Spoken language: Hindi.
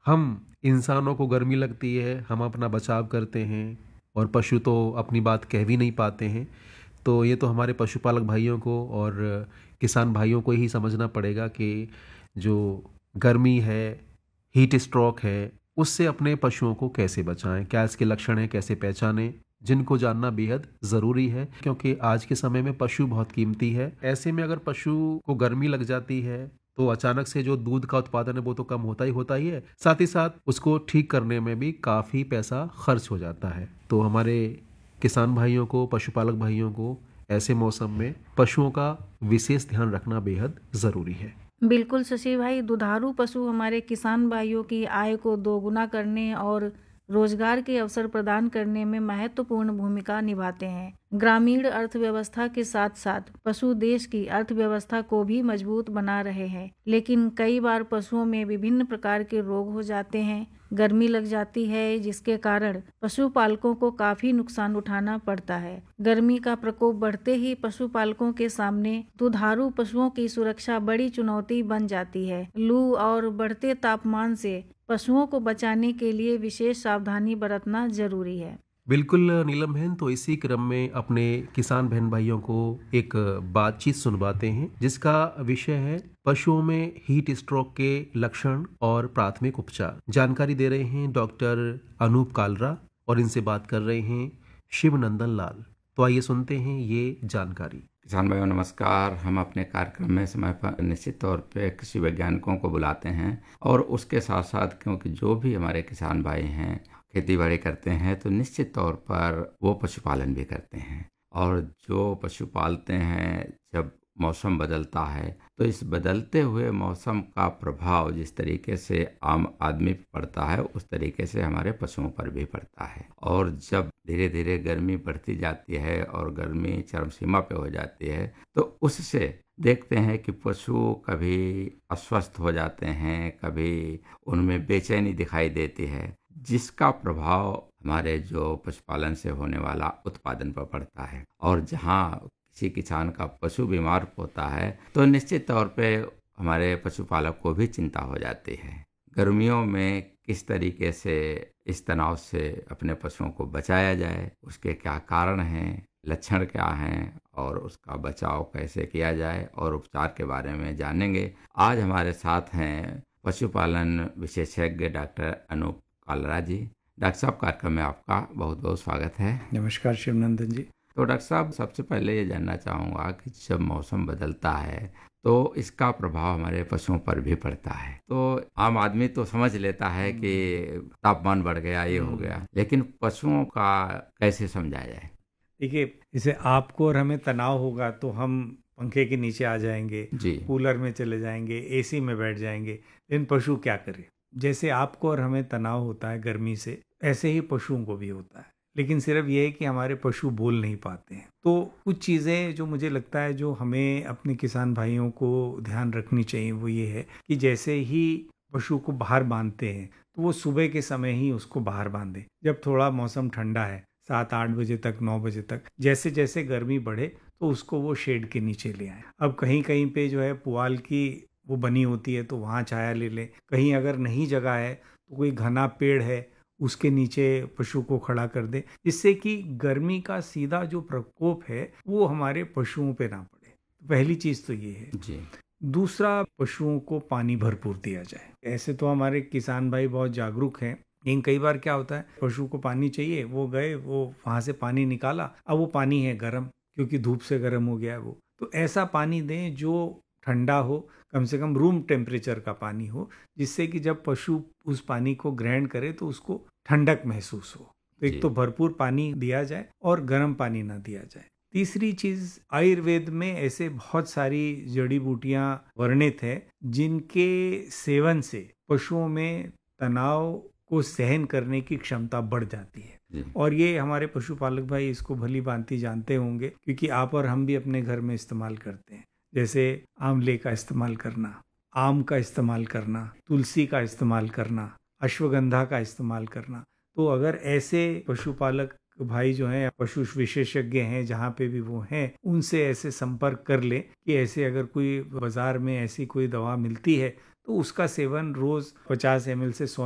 हम इंसानों को गर्मी लगती है, हम अपना बचाव करते हैं और पशु तो अपनी बात कह भी नहीं पाते हैं। तो ये तो हमारे पशुपालक भाइयों को और किसान भाइयों को ही समझना पड़ेगा कि जो गर्मी है, हीट स्ट्रोक है, उससे अपने पशुओं को कैसे बचाएं, क्या इसके लक्षण हैं, कैसे पहचानें, जिनको जानना बेहद ज़रूरी है क्योंकि आज के समय में पशु बहुत कीमती है। ऐसे में अगर पशु को गर्मी लग जाती है तो अचानक से जो दूध का उत्पादन है वो तो कम होता ही है, साथ ही साथ उसको ठीक करने में भी काफ़ी पैसा खर्च हो जाता है। तो हमारे किसान भाइयों को, पशुपालक भाइयों को ऐसे मौसम में पशुओं का विशेष ध्यान रखना बेहद ज़रूरी है। बिल्कुल शशि भाई, दुधारू पशु हमारे किसान भाइयों की आय को दोगुना करने और रोजगार के अवसर प्रदान करने में महत्वपूर्ण भूमिका निभाते हैं। ग्रामीण अर्थव्यवस्था के साथ साथ पशु देश की अर्थव्यवस्था को भी मजबूत बना रहे हैं, लेकिन कई बार पशुओं में विभिन्न प्रकार के रोग हो जाते हैं, गर्मी लग जाती है, जिसके कारण पशुपालकों को काफी नुकसान उठाना पड़ता है। गर्मी का प्रकोप बढ़ते ही पशुपालकों के सामने दुधारू पशुओं की सुरक्षा बड़ी चुनौती बन जाती है। लू और बढ़ते तापमान से पशुओं को बचाने के लिए विशेष सावधानी बरतना जरूरी है। बिल्कुल नीलम बहन, तो इसी क्रम में अपने किसान बहन भाइयों को एक बातचीत सुनवाते हैं जिसका विषय है पशुओं में हीट स्ट्रोक के लक्षण और प्राथमिक उपचार। जानकारी दे रहे हैं डॉक्टर अनूप कालरा और इनसे बात कर रहे हैं शिवनंदन लाल। तो आइए सुनते हैं ये जानकारी। किसान भाइयों नमस्कार। हम अपने कार्यक्रम में समय पर निश्चित तौर पे कृषि वैज्ञानिकों को बुलाते हैं और उसके साथ साथ क्योंकि जो भी हमारे किसान भाई हैं खेती बाड़ी करते हैं तो निश्चित तौर पर वो पशुपालन भी करते हैं। और जो पशु पालते हैं, जब मौसम बदलता है तो इस बदलते हुए मौसम का प्रभाव जिस तरीके से आम आदमी पर पड़ता है उस तरीके से हमारे पशुओं पर भी पड़ता है। और जब धीरे धीरे गर्मी बढ़ती जाती है और गर्मी चरम सीमा पे हो जाती है तो उससे देखते हैं कि पशु कभी अस्वस्थ हो जाते हैं, कभी उनमें बेचैनी दिखाई देती है, जिसका प्रभाव हमारे जो पशुपालन से होने वाला उत्पादन पर पड़ता है। और जहाँ किसी किसान का पशु बीमार होता है तो निश्चित तौर पे हमारे पशुपालक को भी चिंता हो जाती है। गर्मियों में किस तरीके से इस तनाव से अपने पशुओं को बचाया जाए, उसके क्या कारण हैं, लक्षण क्या हैं और उसका बचाव कैसे किया जाए और उपचार के बारे में जानेंगे। आज हमारे साथ हैं पशुपालन विशेषज्ञ डॉक्टर अनूप कालरा जी। डॉक्टर साहब, कार्यक्रम में आपका बहुत बहुत स्वागत है। नमस्कार शिवनंदन जी। तो डॉक्टर साहब, सबसे पहले ये जानना चाहूँगा कि जब मौसम बदलता है तो इसका प्रभाव हमारे पशुओं पर भी पड़ता है। तो आम आदमी तो समझ लेता है कि तापमान बढ़ गया, ये हो गया, लेकिन पशुओं का कैसे समझाया जाए? देखिए, जैसे आपको और हमें तनाव होगा तो हम पंखे के नीचे आ जाएंगे जी, कूलर में चले जाएंगे, एसी में बैठ जाएंगे, लेकिन पशु क्या करे? जैसे आपको और हमें तनाव होता है गर्मी से, ऐसे ही पशुओं को भी होता है। लेकिन सिर्फ ये है कि हमारे पशु बोल नहीं पाते हैं। तो कुछ चीज़ें जो मुझे लगता है जो हमें अपने किसान भाइयों को ध्यान रखनी चाहिए वो ये है कि जैसे ही पशु को बाहर बांधते हैं तो वो सुबह के समय ही उसको बाहर बांधें। जब थोड़ा मौसम ठंडा है, 7-8 बजे तक, 9 बजे तक, जैसे जैसे गर्मी बढ़े तो उसको वो शेड के नीचे ले आए। अब कहीं कहीं पे जो है पुआल की वो बनी होती है तो वहाँ छाया ले लें। कहीं अगर नहीं जगह है तो कोई घना पेड़ है उसके नीचे पशु को खड़ा कर दे, जिससे कि गर्मी का सीधा जो प्रकोप है वो हमारे पशुओं पे ना पड़े। तो पहली चीज तो ये है जी, दूसरा, पशुओं को पानी भरपूर दिया जाए। ऐसे तो हमारे किसान भाई बहुत जागरूक हैं, लेकिन कई बार क्या होता है पशु को पानी चाहिए, वो गए, वो वहां से पानी निकाला, अब वो पानी है गर्म क्योंकि धूप से गर्म हो गया है वो। तो ऐसा पानी दें जो ठंडा हो, कम से कम रूम टेम्परेचर का पानी हो, जिससे कि जब पशु उस पानी को ग्रहण करे तो उसको ठंडक महसूस हो। तो एक तो भरपूर पानी दिया जाए और गर्म पानी ना दिया जाए। तीसरी चीज, आयुर्वेद में ऐसे बहुत सारी जड़ी बूटियां वर्णित है जिनके सेवन से पशुओं में तनाव को सहन करने की क्षमता बढ़ जाती है। जी, और ये हमारे पशुपालक भाई इसको भली भांति जानते होंगे क्योंकि आप और हम भी अपने घर में इस्तेमाल करते हैं। जैसे आंवले का इस्तेमाल करना, आम का इस्तेमाल करना, तुलसी का इस्तेमाल करना, अश्वगंधा का इस्तेमाल करना। तो अगर ऐसे पशुपालक भाई जो हैं, पशु विशेषज्ञ हैं, जहाँ पे भी वो हैं, उनसे ऐसे संपर्क कर ले कि ऐसे अगर कोई बाजार में ऐसी कोई दवा मिलती है तो उसका सेवन रोज 50 ml से 100